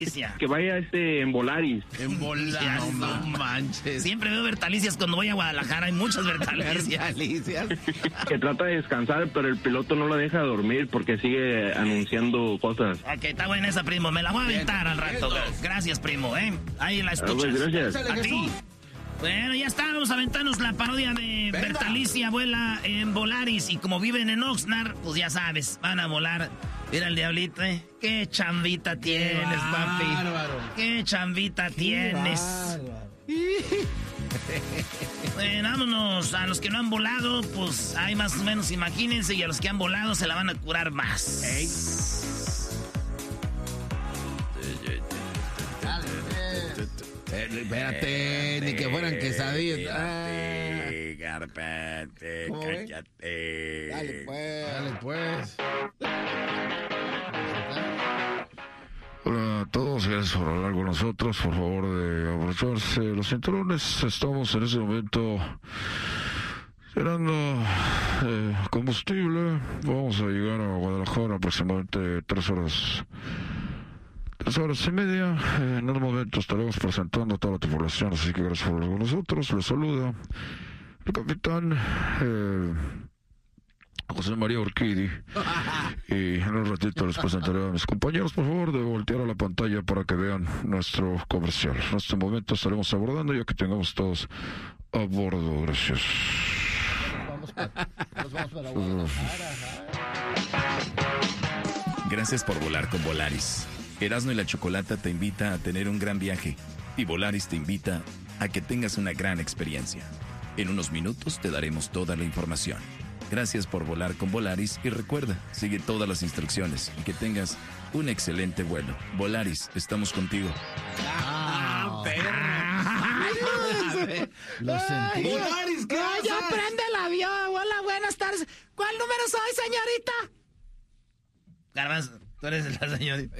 Que vaya en Volaris. En Volaris, no manches. Siempre veo Bertalicias cuando voy a Guadalajara, hay muchas Bertalicias. Que trata de descansar, pero el piloto no la deja dormir porque sigue anunciando cosas. Ok, está buena esa, primo, me la voy a aventar al rato. Gracias, primo, Ahí la escuchas. Gracias. A ti. Bueno, ya está, vamos a aventarnos la parodia de Bertalicia vuela en Volaris. Y como viven en Oxnard, pues ya sabes, van a volar. Mira el diablito, Qué chambita tienes, papi. Qué chambita tienes. Bueno, vámonos. A los que no han volado, pues hay más o menos, imagínense. Y a los que han volado se la van a curar más. Espérate, ni que fueran quesadillas. Cállate. Dale pues. Hola a todos, gracias por hablar con nosotros. Por favor, de abrocharse los cinturones. Estamos en ese momento llenando combustible. Vamos a llegar a Guadalajara aproximadamente 3 horas y media. En un momento estaremos presentando a toda la tripulación, así que gracias por hablar con nosotros. Les saluda el capitán José María Urquidi. Y en un ratito les presentaré a mis compañeros. Por favor, de voltear a la pantalla para que vean nuestro comercial. En este momento estaremos abordando, ya que tengamos todos a bordo. Gracias. Gracias por volar con Volaris. Erasmo y la Chocolata te invita a tener un gran viaje. Y Volaris te invita a que tengas una gran experiencia. En unos minutos te daremos toda la información. Gracias por volar con Volaris y recuerda, sigue todas las instrucciones y que tengas un excelente vuelo. Volaris, estamos contigo. Lo sentí. Volaris, ¿qué haces? Ya prende el avión. Hola, buenas tardes. ¿Cuál número soy, señorita? Garbanzo, tú eres la señorita.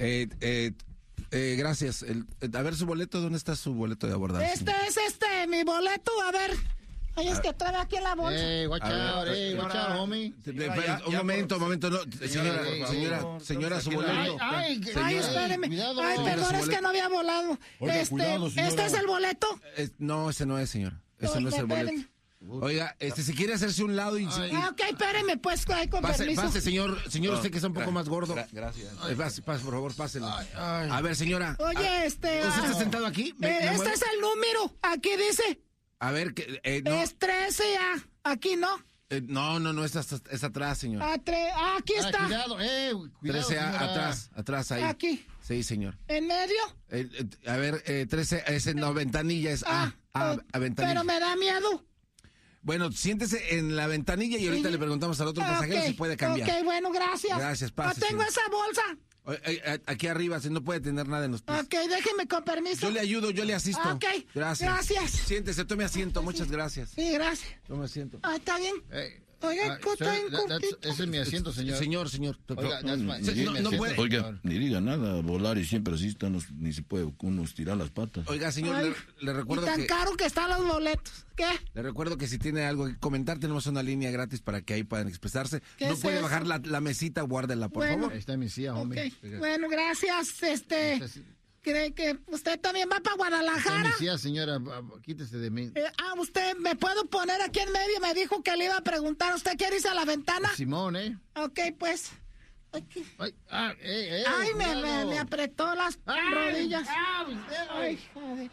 Gracias. A ver su boleto, ¿dónde está su boleto de abordaje? Este es mi boleto, a ver. Ay, es que trae aquí en la bolsa. Watch out, homie. Un momento, no. Señora, su boleto. Ay, espéreme. Ay, perdón, es que no había volado. ¿Este es el boleto? No, ese no es, señora. Ese no es el boleto. Oiga, si quiere hacerse un lado y... ok, espéreme, pues, con permiso. Pase, señor, usted que está un poco más gordo. Gracias. Pase, por favor, pásele. A ver, señora. Oye, ¿usted está sentado aquí? Este es el número, aquí dice. A ver, no. Es 13A, aquí no. No, es atrás, señor. Aquí está. Cuidado, 13A, atrás ahí. Aquí. Sí, señor. ¿En medio? A ver, 13, es en la ventanilla, es A ventanilla. Pero me da miedo. Bueno, siéntese en la ventanilla y ahorita le preguntamos al otro pasajero si puede cambiar. Ok, bueno, gracias. Gracias, pase. Tengo esa bolsa. Aquí arriba, si no puede tener nada en los pies. Ok, déjeme con permiso. Yo le ayudo, yo le asisto. Ok, gracias. Siéntese, tome asiento, muchas gracias. Sí, gracias. Tome asiento. Está bien. Oiga, ese es mi asiento, señor. Señor. Oiga, no puede. Oiga, ni diga nada, volar y siempre así ni se puede uno estirar las patas. Oiga, señor, le recuerdo tan caro que están los boletos. ¿Qué? Le recuerdo que si tiene algo que comentar, tenemos una línea gratis para que ahí puedan expresarse. No puede bajar la mesita, guárdela, por favor. Ahí está mi silla, hombre. Okay. Bueno, gracias, ¿Cree que usted también va para Guadalajara? Sí, señora, quítese de mí. ¿Usted me puedo poner aquí en medio? Me dijo que le iba a preguntar. ¿Usted quiere irse a la ventana? Simón, Ok, pues. Okay. Ay, me apretó las rodillas. Ay, joder.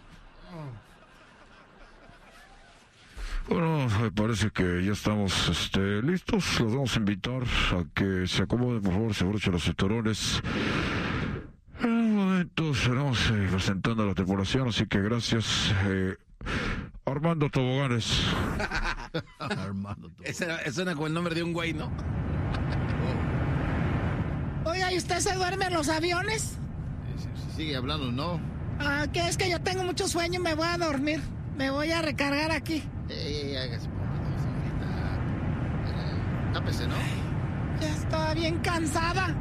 Bueno, me parece que ya estamos listos. Los vamos a invitar a que se acomoden, por favor, se abrochen los cinturones. En un momento estaremos presentando a la tripulación, así que gracias. Armando Toboganes. Armando Toboganes. Ese suena como el nombre de un güey, ¿no? Oiga, ¿y usted se duerme en los aviones? Si sigue hablando, ¿no? Que es que yo tengo mucho sueño y me voy a dormir. Me voy a recargar aquí. Hágase un poquito, señorita. Tápese, ¿no? Ya estaba bien cansada.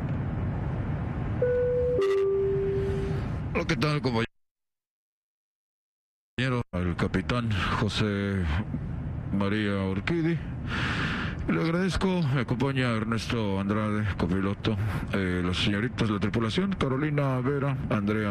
Hola, ¿qué tal, compañero? El capitán José María Urquidi. Le agradezco, me acompaña Ernesto Andrade, copiloto, las señoritas de la tripulación, Carolina Vera, Andrea